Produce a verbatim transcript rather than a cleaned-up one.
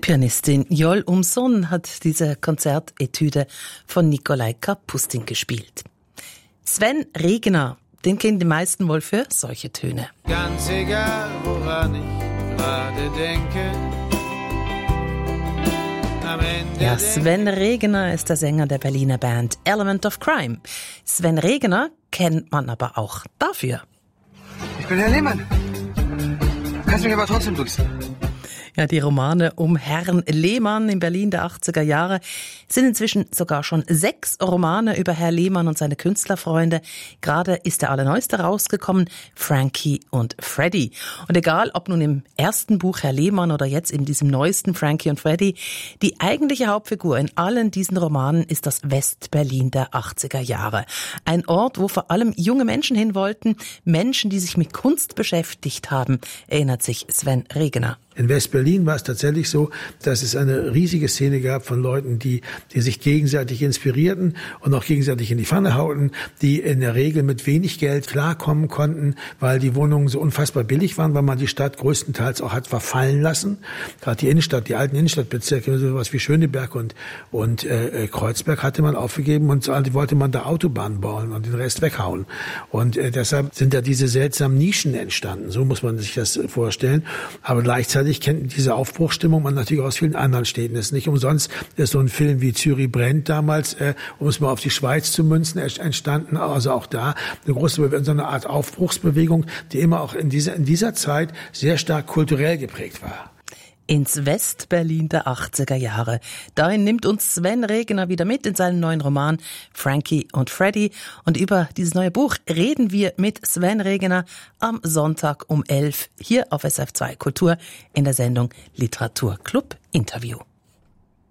Pianistin Jol Umson hat diese Konzertetüde von Nikolai Kapustin gespielt. Sven Regner, den kennen die meisten wohl für solche Töne. Ganz egal, woran ich gerade denke. Am Ende Ja, Sven Regner ist der Sänger der Berliner Band Element of Crime. Sven Regner kennt man aber auch dafür. Ich bin Herr Lehmann. Kannst mich aber trotzdem duzen. Ja, die Romane um Herrn Lehmann in Berlin der achtziger Jahre sind inzwischen sogar schon sechs Romane über Herr Lehmann und seine Künstlerfreunde. Gerade ist der allerneueste rausgekommen, Frankie und Freddy. Und egal, ob nun im ersten Buch Herr Lehmann oder jetzt in diesem neuesten Frankie und Freddy, die eigentliche Hauptfigur in allen diesen Romanen ist das West-Berlin der achtziger Jahre. Ein Ort, wo vor allem junge Menschen hin wollten, Menschen, die sich mit Kunst beschäftigt haben, erinnert sich Sven Regner. In West-Berlin war es tatsächlich so, dass es eine riesige Szene gab von Leuten, die, die sich gegenseitig inspirierten und auch gegenseitig in die Pfanne hauten, die in der Regel mit wenig Geld klarkommen konnten, weil die Wohnungen so unfassbar billig waren, weil man die Stadt größtenteils auch hat verfallen lassen. Gerade die Innenstadt, die alten Innenstadtbezirke, sowas wie Schöneberg und, und äh, Kreuzberg hatte man aufgegeben und so wollte man da Autobahnen bauen und den Rest weghauen. Und äh, deshalb sind da diese seltsamen Nischen entstanden. So muss man sich das vorstellen. Aber gleichzeitig Ich kenne diese Aufbruchsstimmung man natürlich aus vielen anderen Städten. Es ist nicht umsonst, ist so ein Film wie Zürich brennt damals, äh, um es mal auf die Schweiz zu münzen, entstanden. Also auch da eine große, so eine Art Aufbruchsbewegung, die immer auch in dieser, in dieser Zeit sehr stark kulturell geprägt war. Ins West-Berlin der achtziger Jahre. Dahin nimmt uns Sven Regner wieder mit in seinen neuen Roman Frankie und Freddy. Und über dieses neue Buch reden wir mit Sven Regner am Sonntag um elf hier auf S R F zwei Kultur in der Sendung Literaturclub Interview.